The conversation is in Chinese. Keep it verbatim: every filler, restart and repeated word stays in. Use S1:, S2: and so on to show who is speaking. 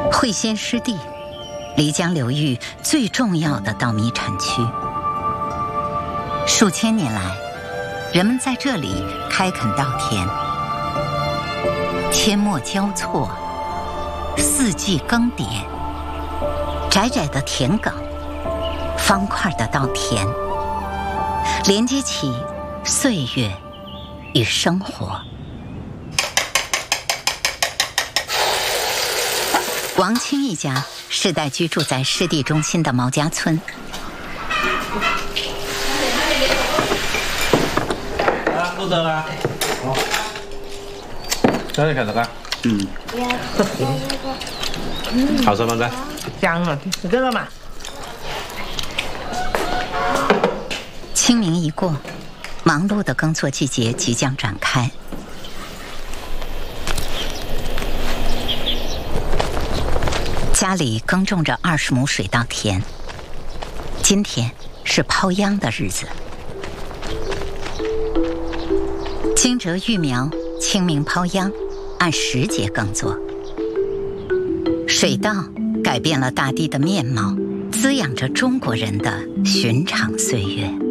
S1: 会仙湿地，漓江流域最重要的稻米产区。数千年来，人们在这里开垦稻田，阡陌交错，四季更迭。窄窄的田埂，方块的稻田，连接起岁月与生活。王清一家世代居住在湿地中心的毛家村。
S2: 啊，录得了。好。这里看这个。嗯。好吃吗？这。
S3: 香啊，吃这个嘛。
S1: 清明一过，忙碌的耕作季节即将展开。家里耕种着二十亩水稻田，今天是抛秧的日子。惊蛰育苗，清明抛秧，按时节耕作。水稻改变了大地的面貌，滋养着中国人的寻常岁月。